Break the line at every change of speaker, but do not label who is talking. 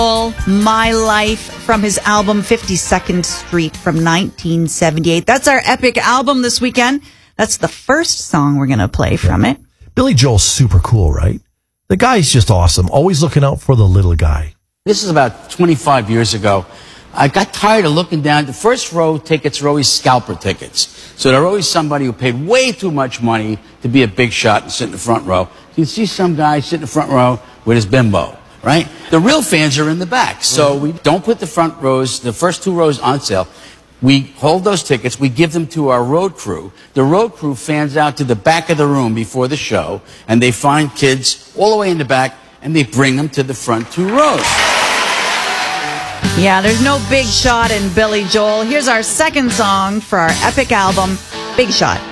My Life from his album 52nd Street from 1978. That's our epic album this weekend. That's the first song we're going to play from it.
Billy Joel's super cool, right? The guy's just awesome. Always looking out for the little guy.
This is about 25 years ago. I got tired of looking down. The first row tickets were always scalper tickets. So there were always somebody who paid way too much money to be a big shot and sit in the front row. You see some guy sit in the front row with his bimbo, right? The real fans are in the back. So we don't put the front rows, the first two rows on sale. We hold those tickets. We give them to our road crew. The road crew fans out to the back of the room before the show, and they find kids all the way in the back, and they bring them to the front two rows.
Yeah, there's no big shot in Billy Joel. Here's our second song for our epic album, Big Shot.